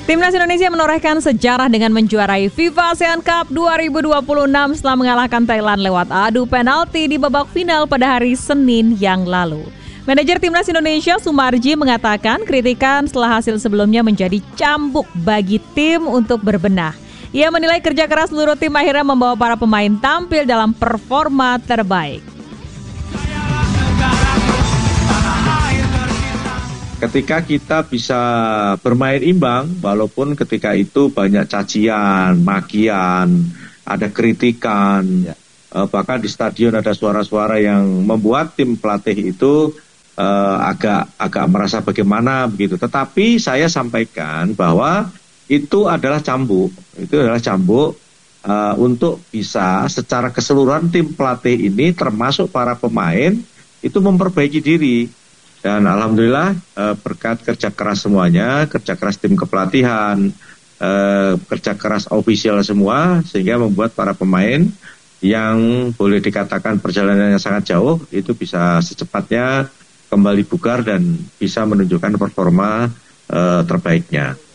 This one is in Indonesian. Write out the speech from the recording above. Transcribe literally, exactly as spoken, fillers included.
Timnas Indonesia menorehkan sejarah dengan menjuarai FIFA ASEAN Cup dua ribu dua puluh enam setelah mengalahkan Thailand lewat adu penalti di babak final pada hari Senin yang lalu. Manajer Timnas Indonesia Sumarji mengatakan kritikan setelah hasil sebelumnya menjadi cambuk bagi tim untuk berbenah. Ia menilai kerja keras seluruh tim akhirnya membawa para pemain tampil dalam performa terbaik. Ketika kita bisa bermain imbang, walaupun ketika itu banyak cacian, makian, ada kritikan, ya. eh, bahkan di stadion ada suara-suara yang membuat tim pelatih itu eh, agak agak merasa bagaimana begitu. Tetapi saya sampaikan bahwa itu adalah cambuk, itu adalah cambuk eh, untuk bisa secara keseluruhan tim pelatih ini termasuk para pemain itu memperbaiki diri. Dan alhamdulillah berkat kerja keras semuanya, kerja keras tim kepelatihan, kerja keras ofisial semua, sehingga membuat para pemain yang boleh dikatakan perjalanannya sangat jauh, itu bisa secepatnya kembali bugar dan bisa menunjukkan performa terbaiknya.